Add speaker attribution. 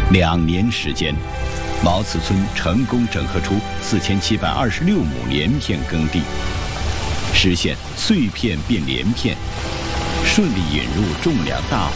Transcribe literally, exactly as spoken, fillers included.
Speaker 1: 两年时间，毛次村成功整合出四千七百二十六亩连片耕地，实现碎片变连片，顺利引入种粮大户。